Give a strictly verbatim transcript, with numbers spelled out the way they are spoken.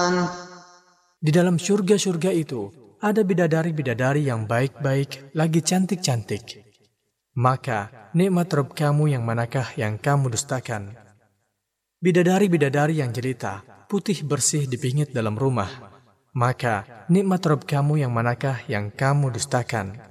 Di dalam surga-surga itu ada bidadari-bidadari yang baik-baik, lagi cantik-cantik. Maka nikmat Rabb kamu yang manakah yang kamu dustakan? Bidadari-bidadari yang jelita, putih bersih dipingit dalam rumah. Maka nikmat Rabb kamu yang manakah yang kamu dustakan?